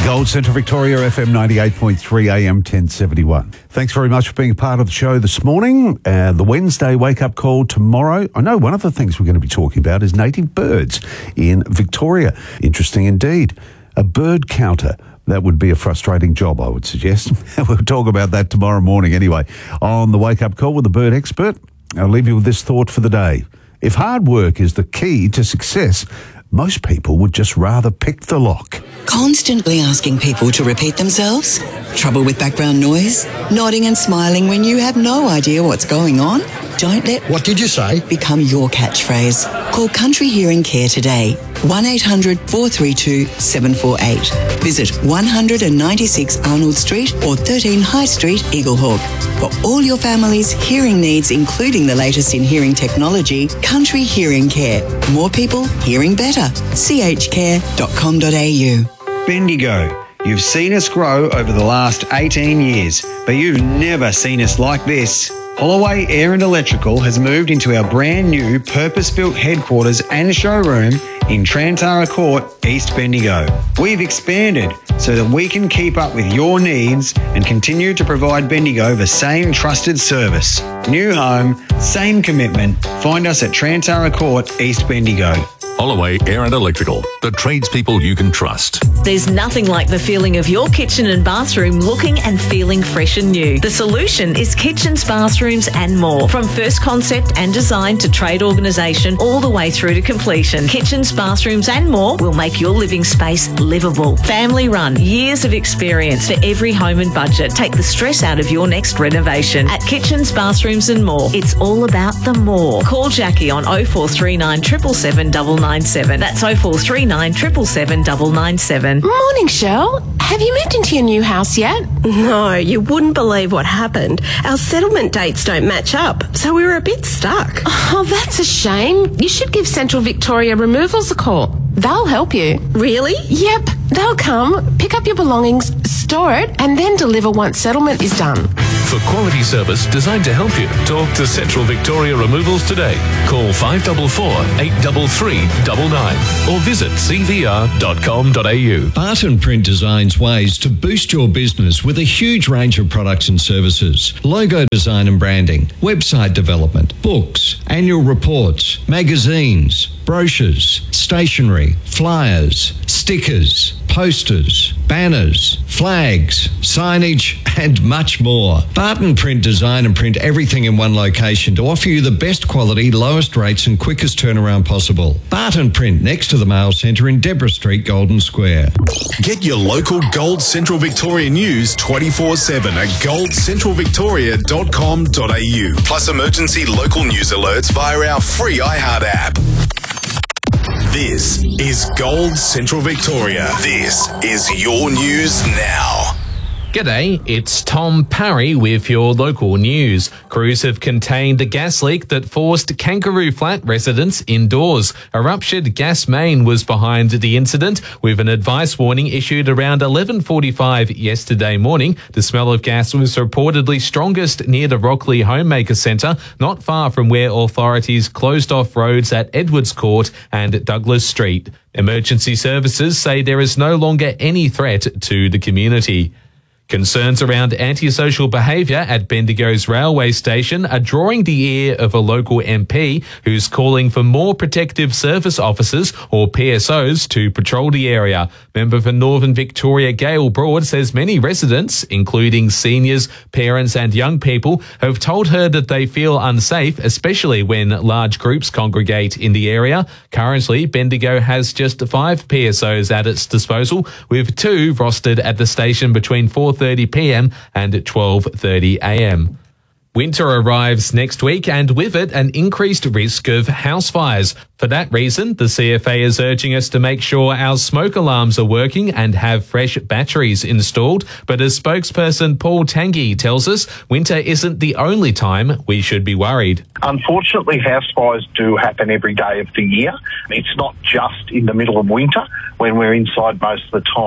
Gold Central Victoria, FM 98.3 AM 1071. Thanks very much for being a part of the show this morning. The Wednesday wake-up call tomorrow. I know one of the things we're going to be talking about is native birds in Victoria. Interesting indeed. A bird counter. That would be a frustrating job, I would suggest. We'll talk about that tomorrow morning anyway. On the wake-up call with the bird expert, I'll leave you with this thought for the day. If hard work is the key to success, most people would just rather pick the lock. Constantly asking people to repeat themselves? Trouble with background noise? Nodding and smiling when you have no idea what's going on? Don't let "What did you say?" become your catchphrase. Call Country Hearing Care today. 1-800-432-748. Visit 196 Arnold Street or 13 High Street, Eaglehawk. For all your family's hearing needs, including the latest in hearing technology, Country Hearing Care. More people hearing better. chcare.com.au. Bendigo. You've seen us grow over the last 18 years, but you've never seen us like this. Holloway Air and Electrical has moved into our brand new purpose-built headquarters and showroom in Trantara Court, East Bendigo. We've expanded so that we can keep up with your needs and continue to provide Bendigo the same trusted service. New home, same commitment. Find us at Trantara Court, East Bendigo. Holloway Air and Electrical, the tradespeople you can trust. There's nothing like the feeling of your kitchen and bathroom looking and feeling fresh and new. The solution is Kitchens, Bathrooms and More. From first concept and design to trade organisation all the way through to completion, Kitchens, Bathrooms and More will make your living space livable. Family run, years of experience for every home and budget. Take the stress out of your next renovation. At Kitchens, Bathrooms and More, it's all about the more. Call Jackie on 0439 777 997. That's 0439 777 997. Morning, Shell. Have you moved into your new house yet? No, you wouldn't believe what happened. Our settlement dates don't match up, so we were a bit stuck. Oh, that's a shame. You should give Central Victoria Removals a call. They'll help you. Really? Yep. They'll come, pick up your belongings, store it, and then deliver once settlement is done. For quality service designed to help you, talk to Central Victoria Removals today. Call 544 833 99 or visit cvr.com.au. Barton Print designs ways to boost your business with a huge range of products and services. Logo design and branding, website development, books, annual reports, magazines, brochures, stationery, flyers, stickers, posters, banners, flags, signage, and much more. Barton Print design and print everything in one location to offer you the best quality, lowest rates and quickest turnaround possible. Barton Print next to the Mail Centre in Deborah Street, Golden Square. Get your local Gold Central Victoria news 24/7 at goldcentralvictoria.com.au. Plus emergency local news alerts via our free iHeart app. This is Gold Central Victoria. This is your news now. G'day, it's Tom Parry with your local news. Crews have contained the gas leak that forced Kangaroo Flat residents indoors. A ruptured gas main was behind the incident, with an advice warning issued around 11:45 yesterday morning. The smell of gas was reportedly strongest near the Rockley Homemaker Centre, not far from where authorities closed off roads at Edwards Court and Douglas Street. Emergency services say there is no longer any threat to the community. Concerns around antisocial behaviour at Bendigo's railway station are drawing the ear of a local MP who's calling for more protective service officers or PSOs to patrol the area. Member for Northern Victoria Gail Broad says many residents, including seniors, parents and young people, have told her that they feel unsafe, especially when large groups congregate in the area. Currently, Bendigo has just 5 PSOs at its disposal, with 2 rostered at the station between 4:30pm and 12:30am. Winter arrives next week and with it an increased risk of house fires. For that reason, the CFA is urging us to make sure our smoke alarms are working and have fresh batteries installed. But as spokesperson Paul Tanguy tells us, winter isn't the only time we should be worried. Unfortunately, house fires do happen every day of the year. It's not just in the middle of winter when we're inside most of the time.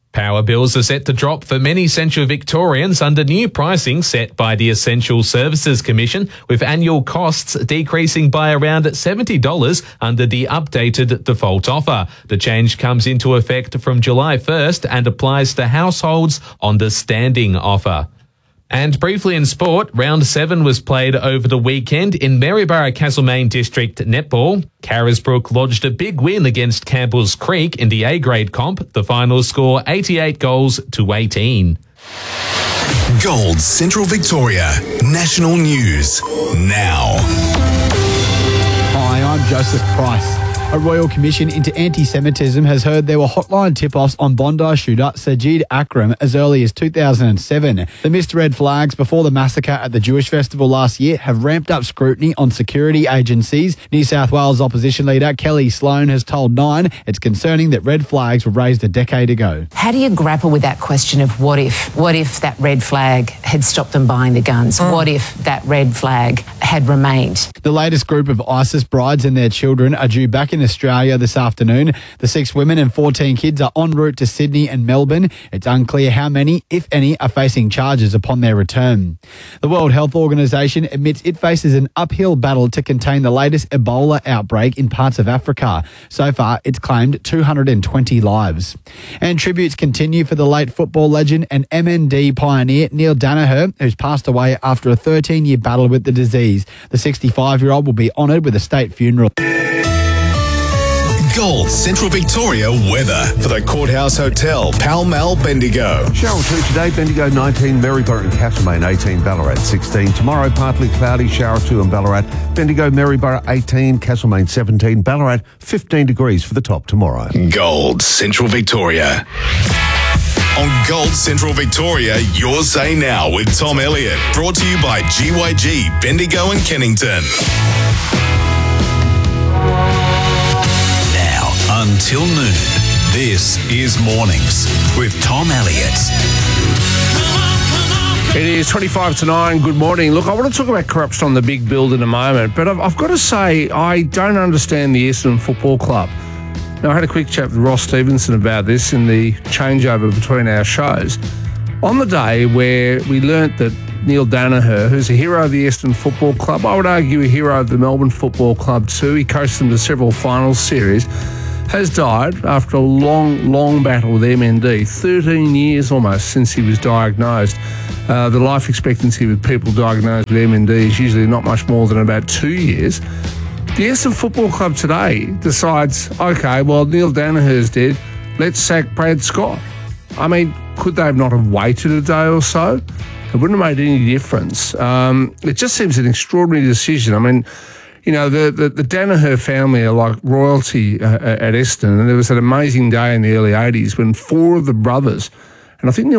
Power bills are set to drop for many Central Victorians under new pricing set by the Essential Services Commission, with annual costs decreasing by around $70 under the updated default offer. The change comes into effect from July 1st and applies to households on the standing offer. And briefly in sport, round 7 was played over the weekend in Maryborough Castlemaine District Netball. Carisbrook lodged a big win against Campbell's Creek in the A-grade comp. The final score 88 goals to 18. Gold Central Victoria National News now. Hi, I'm Joseph Price. A Royal Commission into Anti-Semitism has heard there were hotline tip-offs on Bondi shooter Sajid Akram as early as 2007. The missed red flags before the massacre at the Jewish Festival last year have ramped up scrutiny on security agencies. New South Wales opposition leader Kelly Sloan has told Nine it's concerning that red flags were raised a decade ago. How do you grapple with that question of what if that red flag had stopped them buying the guns? What if that red flag had remained? The latest group of ISIS brides and their children are due back in Australia this afternoon. The 6 women and 14 kids are en route to Sydney and Melbourne. It's unclear how many, if any, are facing charges upon their return. The World Health Organization admits it faces an uphill battle to contain the latest Ebola outbreak in parts of Africa. So far, it's claimed 220 lives. And tributes continue for the late football legend and MND pioneer Neil Danaher, who's passed away after a 13-year battle with the disease. The 65-year-old will be honoured with a state funeral. Gold Central Victoria weather for the Courthouse Hotel, Pall Mall, Bendigo. Shower 2 today, Bendigo 19, Maryborough and Castlemaine 18, Ballarat 16. Tomorrow, partly cloudy, shower 2 in Ballarat. Bendigo, Maryborough 18, Castlemaine 17, Ballarat 15 degrees for the top tomorrow. Gold Central Victoria. On Gold Central Victoria, your say now with Tom Elliott. Brought to you by GYG, Bendigo and Kennington. Until noon, this is Mornings with Tom Elliott. It is 25 to 9. Good morning. Look, I want to talk about corruption on the big build in a moment, but I've got to say I don't understand the Essendon Football Club. Now, I had a quick chat with Ross Stevenson about this in the changeover between our shows. On the day where we learnt that Neil Danaher, who's a hero of the Essendon Football Club, I would argue a hero of the Melbourne Football Club too, he coached them to several finals series, has died after a long battle with MND, 13 years almost since he was diagnosed. The life expectancy with people diagnosed with MND is usually not much more than about 2 years. The Essendon Football Club today decides, OK, well, Neil Danaher's dead, let's sack Brad Scott. I mean, could they not have waited a day or so? It wouldn't have made any difference. It just seems an extraordinary decision. I mean, you know, the Danaher family are like royalty at Essendon, and there was an amazing day in the early 80s when 4 of the brothers, and I think